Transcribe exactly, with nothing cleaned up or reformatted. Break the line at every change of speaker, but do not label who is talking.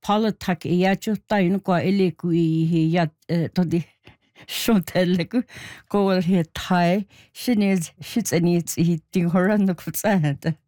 Palatak ja jotain kuin elikui ja todi shontelleku kool he thai sinne shitseni hitting horan kutsahat